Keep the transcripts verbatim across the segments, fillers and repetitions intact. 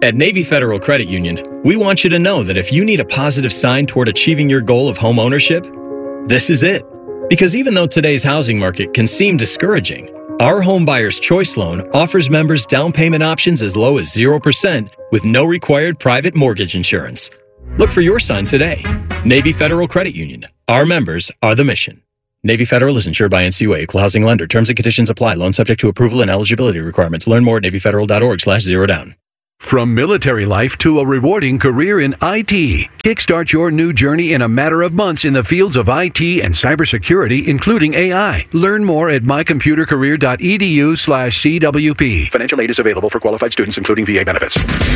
At Navy Federal Credit Union, we want you to know that if you need a positive sign toward achieving your goal of home ownership, this is it. Because even though today's housing market can seem discouraging, our Home Buyer's Choice Loan offers members down payment options as low as zero percent with no required private mortgage insurance. Look for your sign today. Navy Federal Credit Union. Our members are the mission. Navy Federal is insured by N C U A, equal housing lender. Terms and conditions apply. Loan subject to approval and eligibility requirements. Learn more at NavyFederal.org slash zero down. From military life to a rewarding career in I T, kickstart your new journey in a matter of months in the fields of I T and cybersecurity, including A I. Learn more at mycomputercareer.edu slash CWP. Financial aid is available for qualified students, including V A benefits.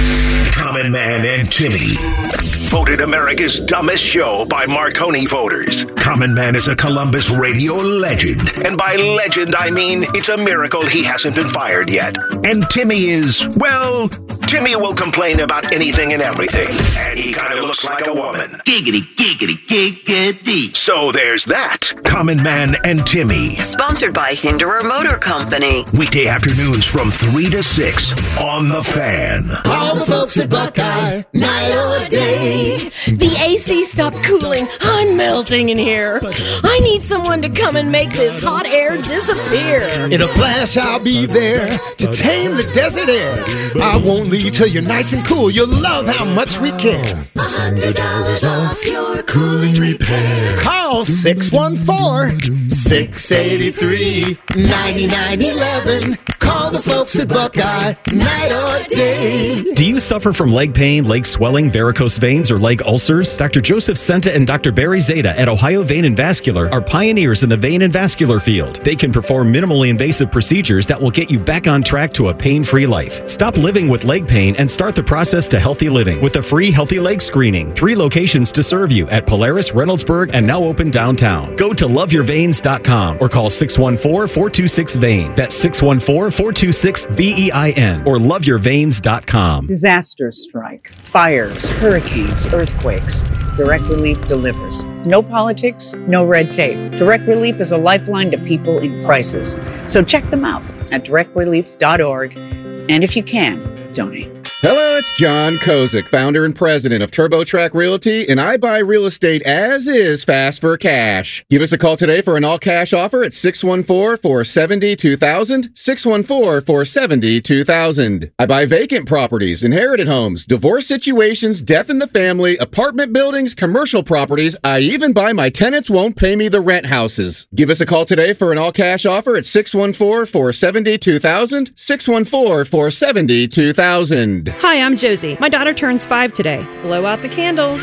Common Man and Timmy. Voted America's dumbest show by Marconi voters. Common Man is a Columbus radio legend. And by legend, I mean it's a miracle he hasn't been fired yet. And Timmy is, well, Timmy will complain about anything and everything. And he kind of looks like a woman. Giggity, giggity, giggity. So there's that. Common Man and Timmy. Sponsored by Hinderer Motor Company. Weekday afternoons from three to six on The Fan. All the folks at Buckeye, night or day. The A C stopped cooling. I'm melting in here. I need someone to come and make this hot air disappear. In a flash, I'll be there to tame the desert air. I won't leave till you're nice and cool. You'll love how much we care. one hundred dollars off your cooling repair. Call six one four, six eight three, nine nine one one. Call the folks at Buckeye, night or day. Do you suffer from leg pain, leg swelling, varicose veins, or leg ulcers? Doctor Joseph Senta and Doctor Barry Zeta at Ohio Vein and Vascular are pioneers in the vein and vascular field. They can perform minimally invasive procedures that will get you back on track to a pain-free life. Stop living with leg pain and start the process to healthy living with a free healthy leg screening. Three locations to serve you at Polaris, Reynoldsburg, and now open downtown. Go to love your veins dot com or call six one four, four two six, V E I N. That's six one four, four two six, V E I N or love your veins dot com. Disasters strike, fires, hurricanes, earthquakes. Direct Relief delivers. No politics, no red tape. Direct Relief is a lifeline to people in crisis. So check them out at direct relief dot org. And if you can, donate. Hello, it's John Kozik, founder and president of TurboTrack Realty, and I buy real estate as is fast for cash. Give us a call today for an all-cash offer at six one four, four seven zero, two thousand, six one four, four seven zero, two thousand. I buy vacant properties, inherited homes, divorce situations, death in the family, apartment buildings, commercial properties. I even buy my tenants won't pay me the rent houses. Give us a call today for an all-cash offer at six one four, four seven zero, two thousand, six one four, four seven zero, two thousand. Hi, I'm Josie. My daughter turns five today. Blow out the candles.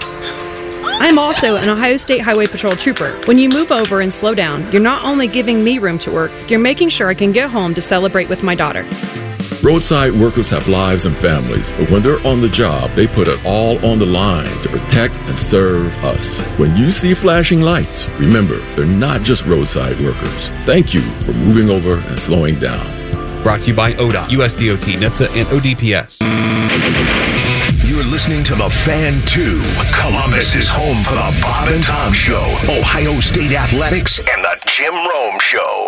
I'm also an Ohio State Highway Patrol trooper. When you move over and slow down, you're not only giving me room to work, you're making sure I can get home to celebrate with my daughter. Roadside workers have lives and families, but when they're on the job, they put it all on the line to protect and serve us. When you see flashing lights, remember, they're not just roadside workers. Thank you for moving over and slowing down. Brought to you by O D O T, U S D O T, N H T S A, and O D P S. You're listening to The Fan two. Columbus is home for the Bob and Tom Show, Ohio State Athletics, and the Jim Rome Show.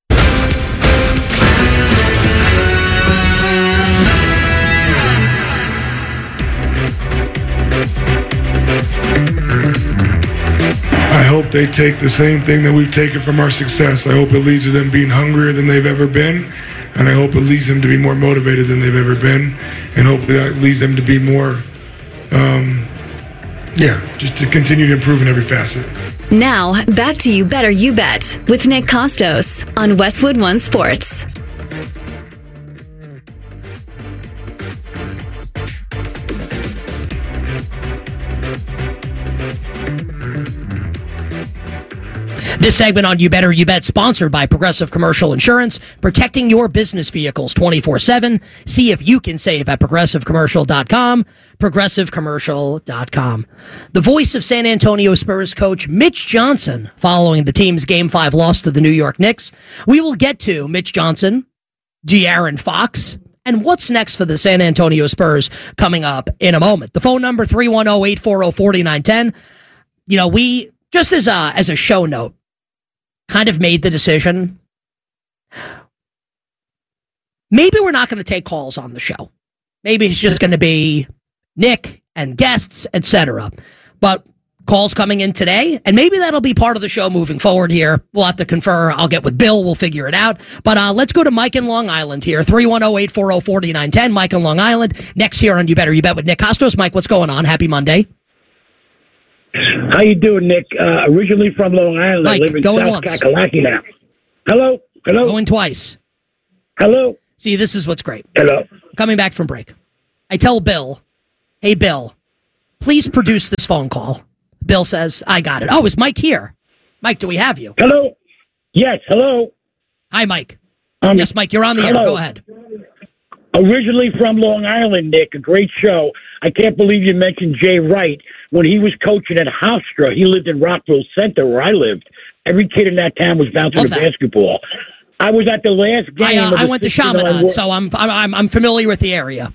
I hope they take the same thing that we've taken from our success. I hope it leads to them being hungrier than they've ever been. And I hope it leads them to be more motivated than they've ever been. And hopefully that leads them to be more, um, yeah, just to continue to improve in every facet. Now, back to You Better You Bet with Nick Costos on Westwood One Sports. This segment on You Better You Bet, sponsored by Progressive Commercial Insurance, protecting your business vehicles twenty-four seven. See if you can save at progressive commercial dot com, progressive commercial dot com. The voice of San Antonio Spurs coach Mitch Johnson following the team's Game five loss to the New York Knicks. We will get to Mitch Johnson, De'Aaron Fox, and what's next for the San Antonio Spurs coming up in a moment. The phone number, three one zero, eight four zero, four nine one zero. You know, we, just as a, as a show note, kind of made the decision. Maybe we're not going to take calls on the show. Maybe it's just going to be Nick and guests, et cetera. But calls coming in today, and maybe that'll be part of the show moving forward here. We'll have to confer. I'll get with Bill. We'll figure it out. But uh, let's go to Mike in Long Island here. three one zero, eight four zero, four nine one zero. Mike in Long Island. Next here on You Better You Bet with Nick Kostos. Mike, what's going on? Happy Monday. How you doing, Nick? Uh, originally from Long Island. Mike, I live in going South once. Kakalaki now. Hello? Hello? Going twice. Hello? See, this is what's great. Hello? Coming back from break. I tell Bill, hey, Bill, please produce this phone call. Bill says, I got it. Oh, is Mike here? Mike, do we have you? Hello? Yes, hello? Hi, Mike. Um, yes, Mike, you're on the hello. air. Go ahead. Originally from Long Island, Nick, a great show. I can't believe you mentioned Jay Wright. When he was coaching at Hofstra, he lived in Rockville Center, where I lived. Every kid in that town was bouncing Love a that. basketball. I was at the last game. I, uh, of the I went to sixty-nine Chaminade, World- so I'm, I'm I'm familiar with the area.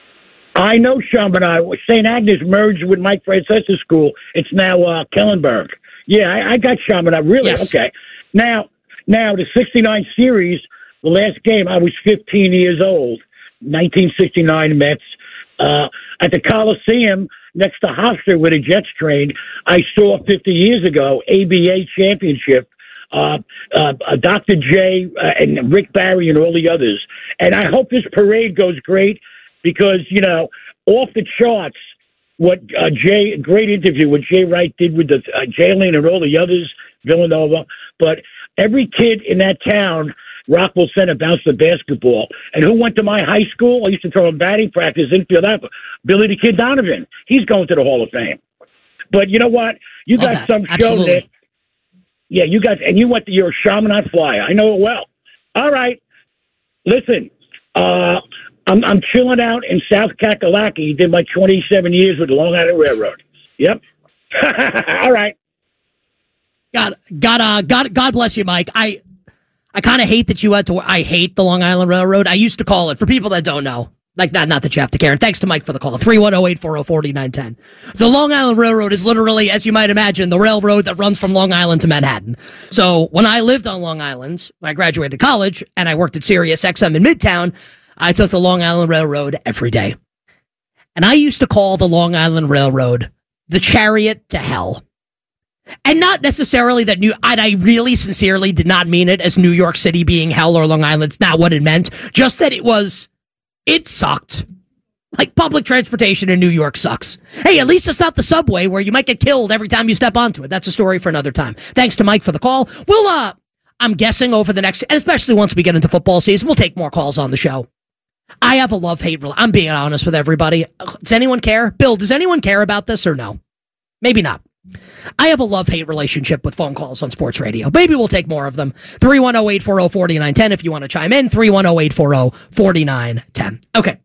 I know Chaminade. Saint Agnes merged with Mike Francesa's school. It's now uh, Kellenberg. Yeah, I, I got Chaminade. Really? Yes. Okay. Now, now the sixty-nine series, the last game, I was fifteen years old. nineteen sixty-nine Mets. Uh, at the Coliseum next to Hofstra where the Jets trained, I saw fifty years ago A B A championship. Uh, uh, uh, Doctor J uh, and Rick Barry and all the others. And I hope this parade goes great because, you know, off the charts, what uh, Jay, great interview, what Jay Wright did with the uh, Jalen and all the others, Villanova. But every kid in that town, Rockville Center, bounced the basketball. And who went to my high school? I used to throw in batting practice, infield out. Billy the Kid Donovan. He's going to the Hall of Fame. But you know what? You Love got that. some show Absolutely. that, yeah, you guys, and you went to your Chaminade Flyer. I know it well. All right. Listen, uh, I'm, I'm chilling out in South Kakalaki. Did my twenty-seven years with the Long Island Railroad. Yep. All right. God, God, uh, God, God bless you, Mike. I, I kind of hate that you had to. I hate the Long Island Railroad. I used to call it, for people that don't know, like not not that you have to care. And thanks to Mike for the call. three one zero, eight four zero, four nine one zero. The Long Island Railroad is literally, as you might imagine, the railroad that runs from Long Island to Manhattan. So when I lived on Long Island, when I graduated college and I worked at Sirius X M in Midtown, I took the Long Island Railroad every day. And I used to call the Long Island Railroad the chariot to hell. And not necessarily that New, and I really sincerely did not mean it as New York City being hell or Long Island. It's not what it meant. Just that it was, it sucked. Like public transportation in New York sucks. Hey, at least it's not the subway where you might get killed every time you step onto it. That's a story for another time. Thanks to Mike for the call. We'll, uh, I'm guessing over the next, and especially once we get into football season, we'll take more calls on the show. I have a love-hate, I'm being honest with everybody. Does anyone care? Bill, does anyone care about this or no? Maybe not. I have a love-hate relationship with phone calls on sports radio. Maybe we'll take more of them. three one zero, eight four zero, four nine one zero if you want to chime in. three one zero, eight four zero, four nine one zero. Okay.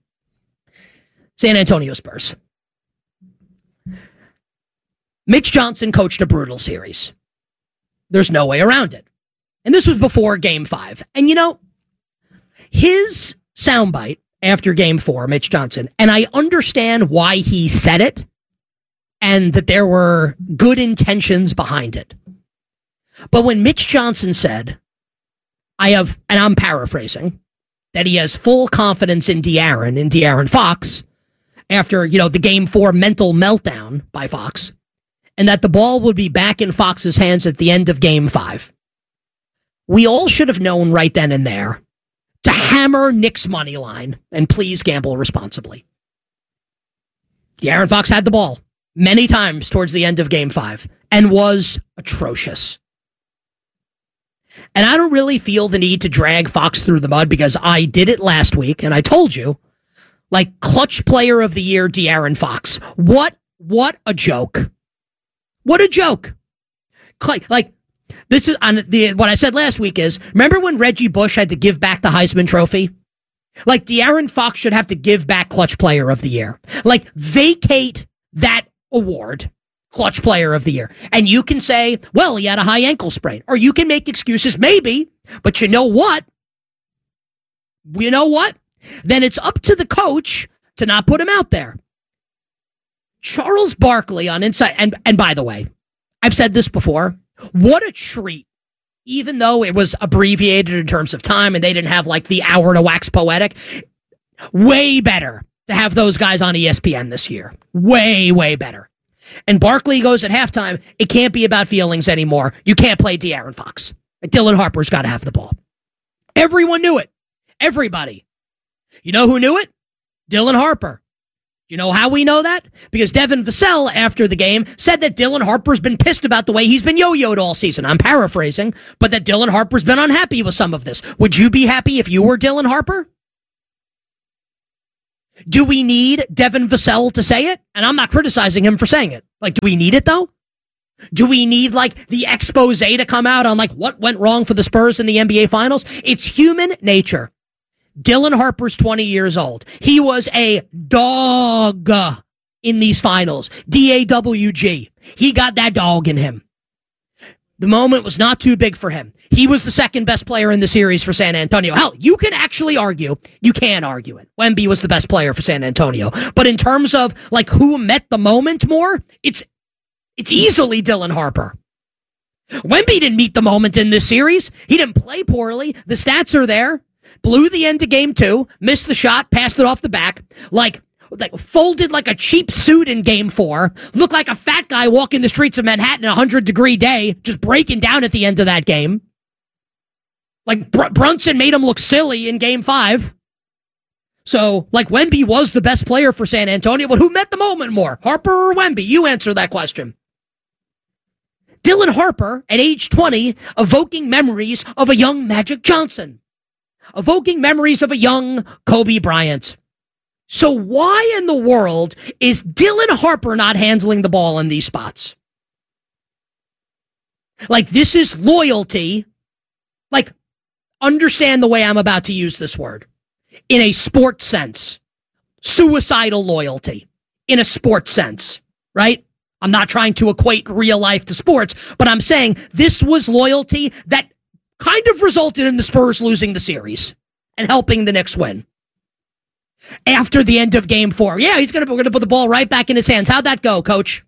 San Antonio Spurs. Mitch Johnson coached a brutal series. There's no way around it. And this was before game five. And you know, his soundbite after game four, Mitch Johnson, and I understand why he said it, and that there were good intentions behind it. But when Mitch Johnson said, I have, and I'm paraphrasing, that he has full confidence in De'Aaron, in De'Aaron Fox, after, you know, the game four mental meltdown by Fox, and that the ball would be back in Fox's hands at the end of game five. We all should have known right then and there to hammer Knicks money line, and please gamble responsibly. De'Aaron Fox had the ball many times towards the end of game five and was atrocious. And I don't really feel the need to drag Fox through the mud because I did it last week and I told you, like, clutch player of the year, De'Aaron Fox. What, what a joke. What a joke. Like, this is on the, what I said last week is, remember when Reggie Bush had to give back the Heisman Trophy? Like, De'Aaron Fox should have to give back clutch player of the year. Like, vacate that award, clutch player of the year. And you can say, well, he had a high ankle sprain. Or you can make excuses, maybe. But you know what? You know what? Then it's up to the coach to not put him out there. Charles Barkley on Inside, and, and by the way, I've said this before, what a treat. Even though it was abbreviated in terms of time and they didn't have like the hour to wax poetic, way better to have those guys on E S P N this year. Way, way better. And Barkley goes at halftime, it can't be about feelings anymore. You can't play De'Aaron Fox. Dylan Harper's got to have the ball. Everyone knew it. Everybody. You know who knew it? Dylan Harper. You know how we know that? Because Devin Vassell, after the game, said that Dylan Harper's been pissed about the way he's been yo-yoed all season. I'm paraphrasing, but that Dylan Harper's been unhappy with some of this. Would you be happy if you were Dylan Harper? Do we need Devin Vassell to say it? And I'm not criticizing him for saying it. Like, do we need it, though? Do we need, like, the expose to come out on, like, what went wrong for the Spurs in the N B A Finals? It's human nature. Dylan Harper's twenty years old. He was a dog in these finals. D A W G. He got that dog in him. The moment was not too big for him. He was the second best player in the series for San Antonio. Hell, you can actually argue. You can argue it. Wemby was the best player for San Antonio. But in terms of, like, who met the moment more, it's it's easily Dylan Harper. Wemby didn't meet the moment in this series. He didn't play poorly. The stats are there. Blew the end of game two, missed the shot, passed it off the back, like, like folded like a cheap suit in game four, looked like a fat guy walking the streets of Manhattan a hundred-degree day, just breaking down at the end of that game. Like, Br- Brunson made him look silly in game five. So, like, Wemby was the best player for San Antonio, but who met the moment more, Harper or Wemby? You answer that question. Dylan Harper, at age twenty, evoking memories of a young Magic Johnson. Evoking memories of a young Kobe Bryant. So why in the world is Dylan Harper not handling the ball in these spots? Like, this is loyalty. Like, understand the way I'm about to use this word. In a sports sense. Suicidal loyalty. In a sports sense. Right? I'm not trying to equate real life to sports, but I'm saying this was loyalty that kind of resulted in the Spurs losing the series and helping the Knicks win. After the end of game four. Yeah, he's gonna, we're going to put the ball right back in his hands. How'd that go, coach?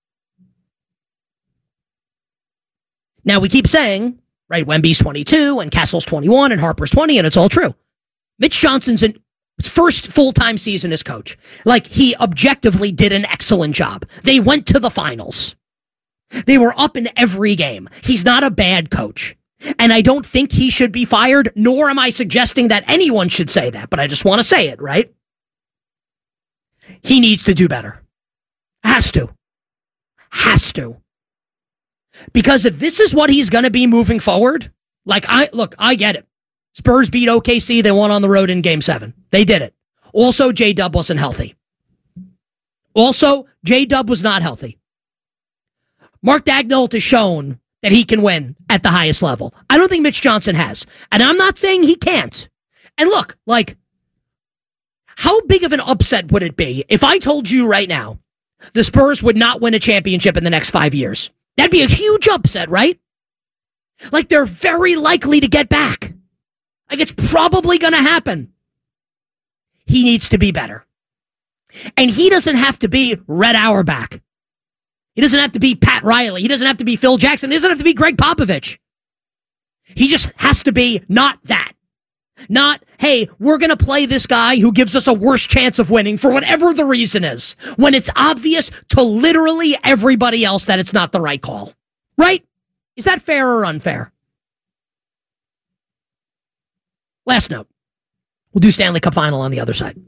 Now, we keep saying, right, Wemby's twenty-two and Castle's twenty-one and Harper's twenty, and it's all true. Mitch Johnson's in his first full-time season as coach. Like, he objectively did an excellent job. They went to the finals. They were up in every game. He's not a bad coach. And I don't think he should be fired, nor am I suggesting that anyone should say that, but I just want to say it, right? He needs to do better. Has to. Has to. Because if this is what he's going to be moving forward, like, I look, I get it. Spurs beat O K C. They won on the road in game seven. They did it. Also, J-Dub wasn't healthy. Also, J-Dub was not healthy. Mark Daigneault has shown that he can win at the highest level. I don't think Mitch Johnson has. And I'm not saying he can't. And look, like, how big of an upset would it be if I told you right now the Spurs would not win a championship in the next five years? That'd be a huge upset, right? Like, they're very likely to get back. Like, it's probably going to happen. He needs to be better. And he doesn't have to be Red Auerbach. He doesn't have to be Pat Riley. He doesn't have to be Phil Jackson. He doesn't have to be Greg Popovich. He just has to be not that. Not, hey, we're going to play this guy who gives us a worse chance of winning for whatever the reason is, when it's obvious to literally everybody else that it's not the right call. Right? Is that fair or unfair? Last note. We'll do Stanley Cup Final on the other side.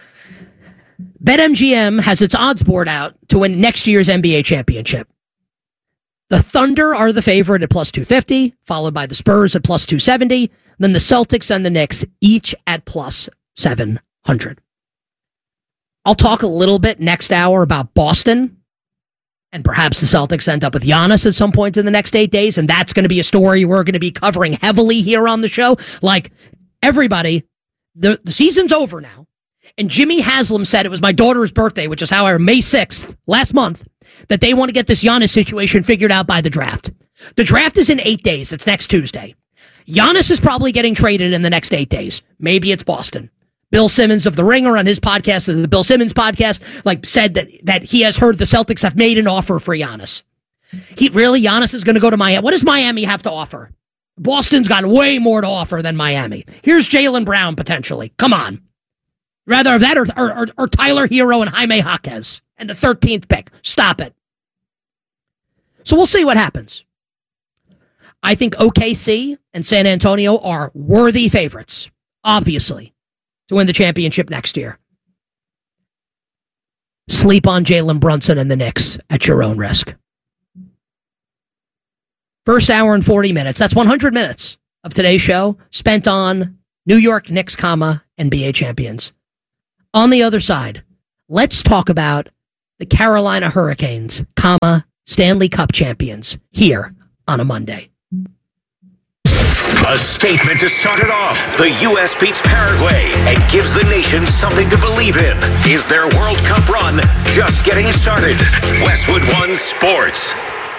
BetMGM has its odds board out to win next year's N B A championship. The Thunder are the favorite at plus two fifty, followed by the Spurs at plus two seventy, then the Celtics and the Knicks each at plus seven hundred. I'll talk a little bit next hour about Boston, and perhaps the Celtics end up with Giannis at some point in the next eight days, and that's going to be a story we're going to be covering heavily here on the show. Like, everybody, the, the season's over now. And Jimmy Haslam said it was my daughter's birthday, which is however May sixth, last month, that they want to get this Giannis situation figured out by the draft. The draft is in eight days. It's next Tuesday. Giannis is probably getting traded in the next eight days. Maybe it's Boston. Bill Simmons of The Ringer on his podcast, the Bill Simmons podcast, like said that, that he has heard the Celtics have made an offer for Giannis. He really, Giannis is going to go to Miami. What does Miami have to offer? Boston's got way more to offer than Miami. Here's Jaylen Brown potentially. Come on. Rather have that or, or, or, or Tyler Hero and Jaime Jaquez and the thirteenth pick. Stop it. So we'll see what happens. I think O K C and San Antonio are worthy favorites, obviously, to win the championship next year. Sleep on Jalen Brunson and the Knicks at your own risk. First hour and forty minutes. That's one hundred minutes of today's show spent on New York Knicks, comma, N B A champions. On the other side, let's talk about the Carolina Hurricanes, comma, Stanley Cup champions here on a Monday. A statement to start it off. The U S beats Paraguay and gives the nation something to believe in. Is their World Cup run just getting started? Westwood One Sports.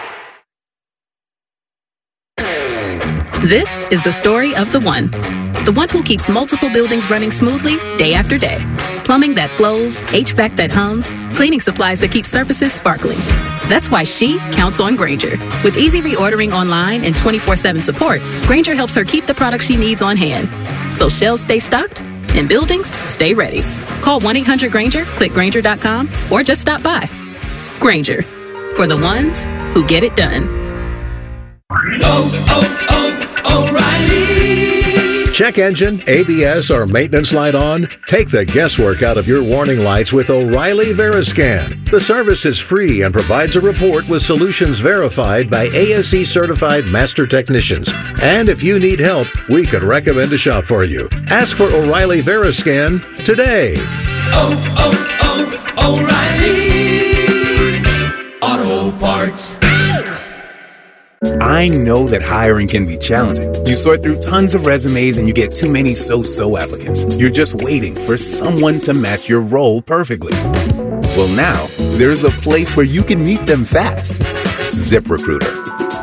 This is the story of the one. The one who keeps multiple buildings running smoothly day after day. Plumbing that flows, H V A C that hums, cleaning supplies that keep surfaces sparkling. That's why she counts on Grainger. With easy reordering online and twenty-four seven support, Grainger helps her keep the products she needs on hand. So shelves stay stocked and buildings stay ready. Call one eight hundred Grainger, click Grainger dot com, or just stop by. Grainger, for the ones who get it done. Oh, oh, oh, O'Reilly! Check engine, A B S, or maintenance light on? Take the guesswork out of your warning lights with O'Reilly Veriscan. The service is free and provides a report with solutions verified by A S E certified master technicians. And if you need help, we could recommend a shop for you. Ask for O'Reilly Veriscan today. Oh, oh, oh, O'Reilly Auto Parts. I know that hiring can be challenging. You sort through tons of resumes and you get too many so-so applicants. You're just waiting for someone to match your role perfectly. Well, now, there's a place where you can meet them fast. ZipRecruiter.